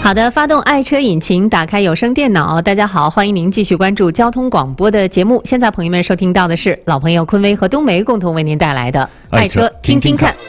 好的，发动爱车引擎，打开有声电脑。大家好，欢迎您继续关注交通广播的节目。现在朋友们收听到的是老朋友昆威和冬梅共同为您带来的爱车听听看。